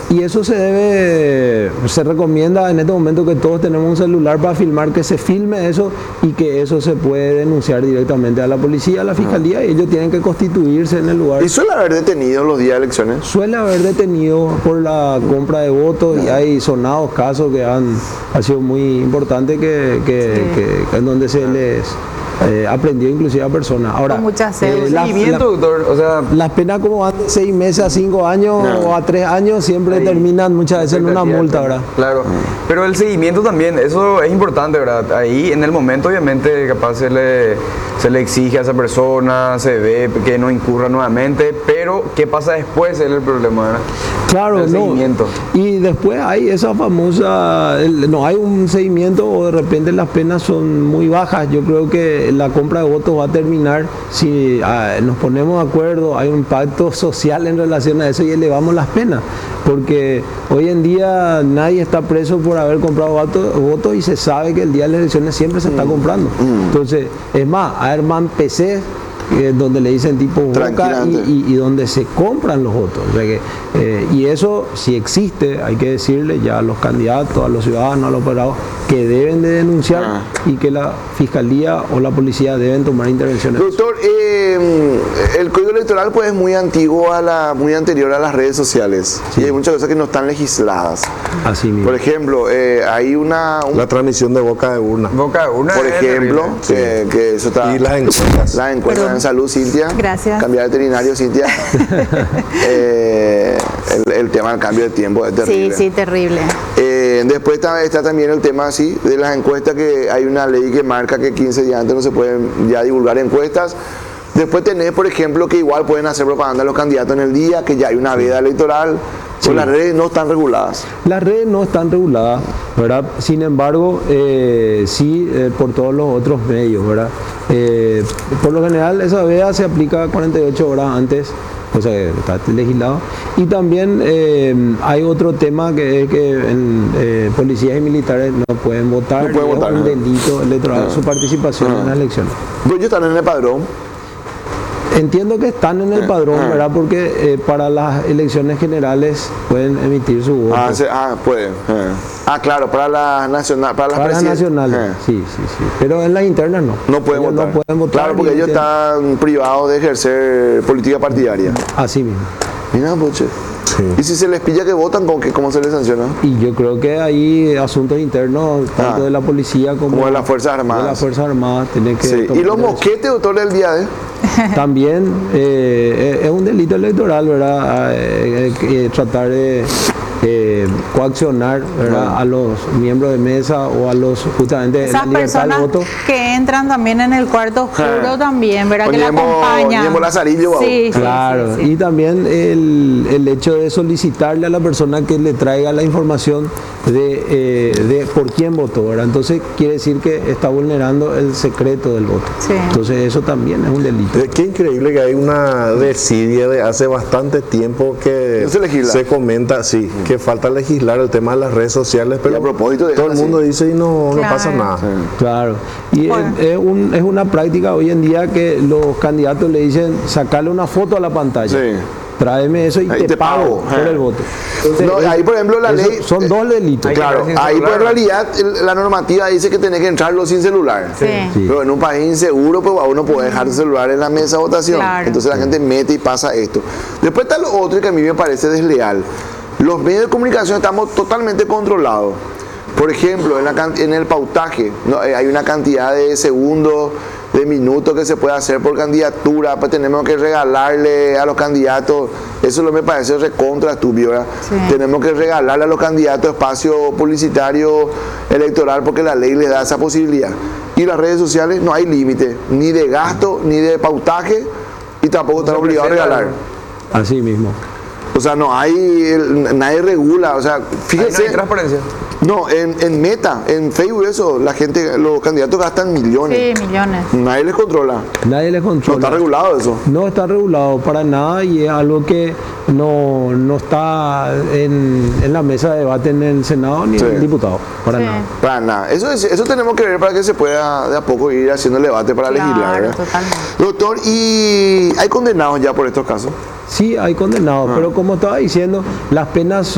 Y eso se recomienda en este momento que todos tenemos un celular para filmar, que se filme eso y que eso se puede denunciar directamente a la policía, a la fiscalía, y ellos tienen que constituirse en el lugar. ¿Y suele haber detenidos los días de elecciones? Suele haber detenidos por la compra de votos y hay sonados casos que ha sido muy importante en donde se les aprendió inclusive a personas. Ahora, seguimiento, doctor, o sea, las penas como van de 6 meses a 5 años o a 3 años siempre terminan muchas veces en una multa, ¿verdad? Claro, pero el seguimiento también, eso es importante, ¿verdad? Ahí en el momento obviamente capaz se le exige a esa persona, se ve que no incurra nuevamente, pero ¿qué pasa después? Ese es el problema, ¿verdad? Claro, el seguimiento. Y después hay esa famosa, no hay un seguimiento o de repente las penas son muy bajas. Yo creo que la compra de votos va a terminar si nos ponemos de acuerdo, hay un pacto social en relación a eso y elevamos las penas. Porque hoy en día nadie está preso por haber comprado votos y se sabe que el día de las elecciones siempre se está comprando. Entonces, es más, arman PC donde le dicen tipo boca y donde se compran los votos. O sea que, y eso, si existe, hay que decirle ya a los candidatos, a los ciudadanos, a los operados, que deben de denunciar y que la fiscalía o la policía deben tomar intervenciones. Doctor, el código electoral pues es muy antiguo, muy anterior a las redes sociales. Sí. Y hay muchas cosas que no están legisladas. Así mismo. Por ejemplo, hay la transmisión de boca de urna. Boca de urna. Por ejemplo, que eso está. Y las encuestas. Las encuestas en salud, Cintia. Gracias. Cambiar de veterinario, Cintia. El tema del cambio de tiempo es terrible. Sí, terrible. Después está también el tema así de las encuestas, que hay una ley que marca que 15 días antes no se pueden ya divulgar encuestas. Después tenés, por ejemplo, que igual pueden hacer propaganda a los candidatos en el día, que ya hay una veda electoral. Sí. Las redes no están reguladas. Las redes no están reguladas, ¿verdad? Sin embargo, sí por todos los otros medios, ¿verdad? Por lo general, esa veda se aplica 48 horas antes, o sea, está legislado. Y también hay otro tema que es que policías y militares no pueden votar. No pueden votar, un delito electoral, su participación en las elecciones. Ellos están en el padrón. Entiendo que están en el padrón, ¿verdad? Porque para las elecciones generales pueden emitir su voto. Pueden. Claro, para las nacionales. Para las nacionales, sí. Pero en las internas no. No pueden votar. No pueden votar. Claro, porque ellos están privados de ejercer política partidaria. Así mismo. Mira, poche. Sí. ¿Y si se les pilla que votan, cómo se les sanciona? Y yo creo que hay asuntos internos, tanto de la policía como de las Fuerzas Armadas. De las Fuerzas Armadas. Tiene que ¿Y los mosquetes, doctor, del día de? También es un delito electoral, ¿verdad? Tratar de coaccionar, ¿verdad? A los miembros de mesa o a los justamente esas la libertad del voto. Que entran también en el cuarto oscuro también, ¿verdad? Que la acompañan. Sí, claro. Sí. Y también el hecho de solicitarle a la persona que le traiga la información de por quién votó, ¿verdad? Entonces quiere decir que está vulnerando el secreto del voto. Sí. Entonces eso también es un delito. Qué increíble que hay una desidia de hace bastante tiempo que se comenta, sí, que falta legislar el tema de las redes sociales, pero a propósito de todo el mundo dice y no pasa nada. Claro. Y es una práctica hoy en día que los candidatos le dicen sacarle una foto a la pantalla. Sí. Tráeme eso y te pago por el voto. Entonces, ahí, por ejemplo, la ley... Son dos delitos. Claro, ahí por realidad la normativa dice que tenés que entrarlo sin celular. Sí. Pero en un país inseguro, pues uno puede dejar el celular en la mesa de votación. Claro. Entonces la gente mete y pasa esto. Después está lo otro que a mí me parece desleal. Los medios de comunicación estamos totalmente controlados. Por ejemplo, en el pautaje, hay una cantidad de segundos, de minutos que se puede hacer por candidatura, pues tenemos que regalarle a los candidatos, eso me parece recontra estúpido, ¿verdad? Sí. Tenemos que regalarle a los candidatos espacio publicitario electoral porque la ley les da esa posibilidad. Y las redes sociales no hay límite, ni de gasto, ni de pautaje, y tampoco están obligados a regalar. Así mismo. O sea, nadie regula, o sea, fíjense. No hay transparencia. No, en Meta, en Facebook, eso, los candidatos gastan millones. Sí, millones. Nadie les controla. Nadie les controla. No está regulado eso. No está regulado para nada y es algo que no está en la mesa de debate en el Senado ni en el diputado. Para nada. Para nada. Eso tenemos que ver para que se pueda de a poco ir haciendo el debate para legislar, ¿verdad? Totalmente. Doctor, ¿y hay condenados ya por estos casos? Sí, hay condenados, pero como estaba diciendo, las penas